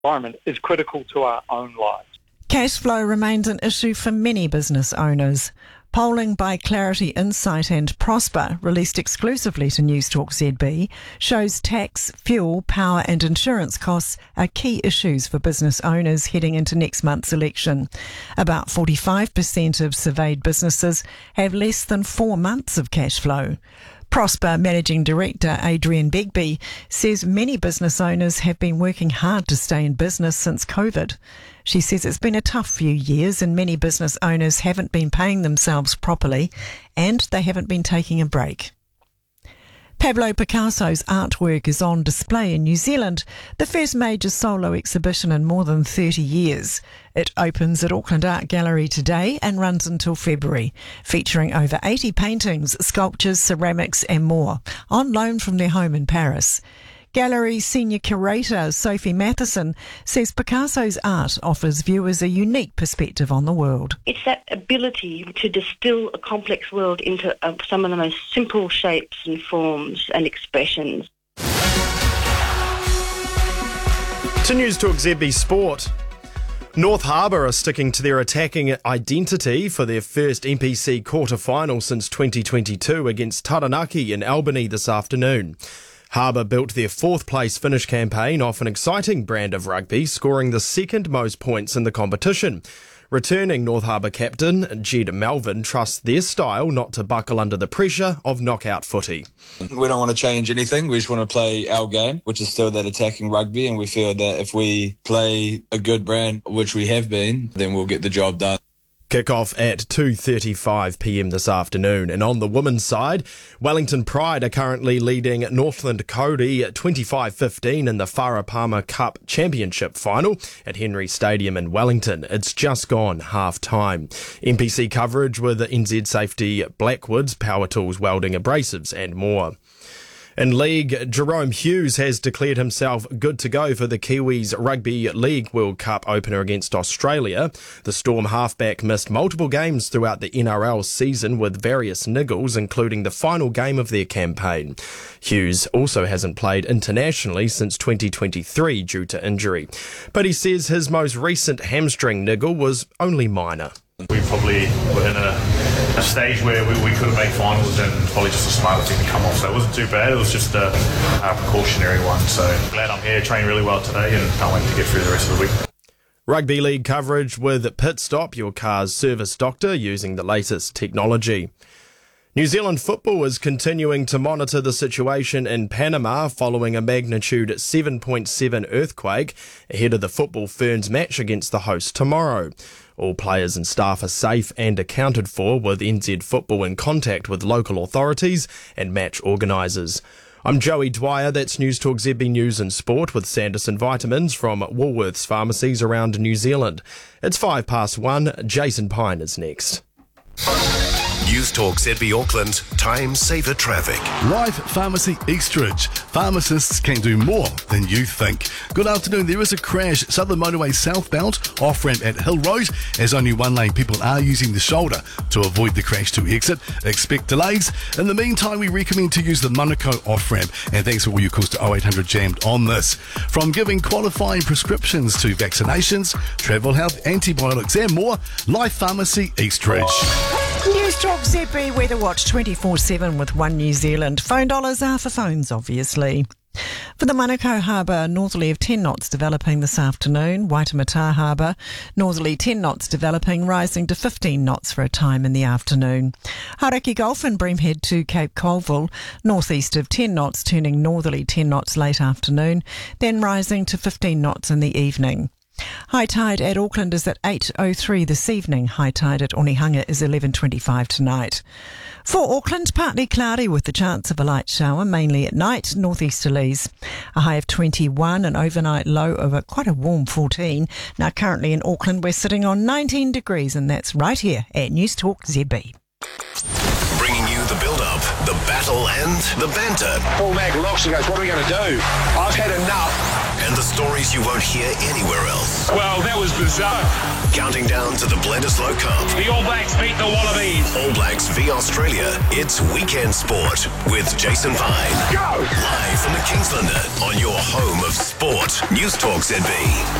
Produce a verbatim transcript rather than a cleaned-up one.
environment is critical to our own lives. Cash flow remains an issue for many business owners. Polling by Clarity Insight and Prosper, released exclusively to Newstalk Z B, shows tax, fuel, power and insurance costs are key issues for business owners heading into next month's election. About forty-five percent of surveyed businesses have less than four months of cash flow. Prosper Managing Director Adrian Begbie says many business owners have been working hard to stay in business since COVID. She says it's been a tough few years and many business owners haven't been paying themselves properly and they haven't been taking a break. Pablo Picasso's artwork is on display in New Zealand, the first major solo exhibition in more than thirty years. It opens at Auckland Art Gallery today and runs until February, featuring over eighty paintings, sculptures, ceramics and more, on loan from their home in Paris. Gallery Senior Curator Sophie Matheson says Picasso's art offers viewers a unique perspective on the world. It's that ability to distill a complex world into uh, some of the most simple shapes and forms and expressions. To Newstalk Z B Sport. North Harbour are sticking to their attacking identity for their first N P C quarter-final since twenty twenty-two against Taranaki in Albany this afternoon. Harbour built their fourth-place finish campaign off an exciting brand of rugby, scoring the second most points in the competition. Returning North Harbour captain Jed Melvin trusts their style not to buckle under the pressure of knockout footy. We don't want to change anything. We just want to play our game, which is still that attacking rugby, and we feel that if we play a good brand, which we have been, then we'll get the job done. Kick-off at two thirty-five p m this afternoon. And on the women's side, Wellington Pride are currently leading Northland Cody twenty-five fifteen in the Farah Palmer Cup Championship final at Henry Stadium in Wellington. It's just gone half-time. N P C coverage with N Z Safety Blackwoods, Power Tools Welding Abrasives and more. In League, Jerome Hughes has declared himself good to go for the Kiwis Rugby League World Cup opener against Australia. The Storm halfback missed multiple games throughout the N R L season with various niggles, including the final game of their campaign. Hughes also hasn't played internationally since twenty twenty-three due to injury, but he says his most recent hamstring niggle was only minor. We probably were in a, a stage where we, we could have made finals and probably just a smarter thing to come off. So it wasn't too bad. It was just a, a precautionary one. So glad I'm here, trained really well today and can't wait to get through the rest of the week. Rugby League coverage with Pit Stop, your car's service doctor using the latest technology. New Zealand football is continuing to monitor the situation in Panama following a magnitude seven point seven earthquake ahead of the Football Ferns match against the host tomorrow. All players and staff are safe and accounted for, with N Z Football in contact with local authorities and match organisers. I'm Joey Dwyer, that's Newstalk Z B News and Sport with Sanderson Vitamins from Woolworths pharmacies around New Zealand. It's five past one, Jason Pine is next. Newstalk Z B Auckland, time saver traffic. Life Pharmacy Eastridge. Pharmacists can do more than you think. Good afternoon. There is a crash Southern Motorway southbound off-ramp at Hill Road as only one lane people are using the shoulder to avoid the crash to exit. Expect delays. In the meantime, we recommend to use the Manukau off-ramp. And thanks for all your calls to oh eight hundred jammed on this. From giving qualifying prescriptions to vaccinations, travel health, antibiotics and more, Life Pharmacy Eastridge. Newstalk Z B Weather Watch twenty-four seven with One New Zealand. Phone dollars are for phones, obviously. For the Manukau Harbour, northerly of ten knots developing this afternoon. Waitemata Harbour, northerly ten knots developing, rising to fifteen knots for a time in the afternoon. Hauraki Gulf and Breamhead to Cape Colville, northeast of ten knots, turning northerly ten knots late afternoon, then rising to fifteen knots in the evening. High tide at Auckland is at eight oh three this evening. High tide at Onehunga is eleven twenty-five tonight. For Auckland, partly cloudy with the chance of a light shower, mainly at night, northeasterlies. A high of twenty-one, an overnight low of a, quite a warm fourteen. Now currently in Auckland we're sitting on nineteen degrees, and that's right here at Newstalk Z B. Bringing you the build-up. the battle and the banter. Paul Mac looks and goes, what are we going to do? I've had enough. And the stories you won't hear anywhere else. Well, that was bizarre. Counting down to the Bledisloe Cup. The All Blacks beat the Wallabies. All Blacks v Australia. It's Weekend Sport with Jason Vine. Go! Live from the Kingslander on your home of sport. News Talk Z B.